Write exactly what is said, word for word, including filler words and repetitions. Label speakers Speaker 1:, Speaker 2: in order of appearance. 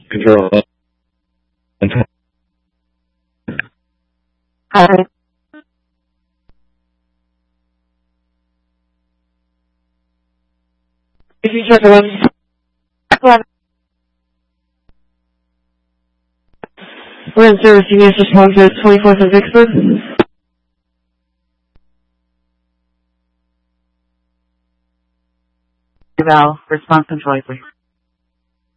Speaker 1: Control.
Speaker 2: Hi. If you check one, we're in service. You need to respond to twenty-fourth of Vicksburg. Val, response control, please.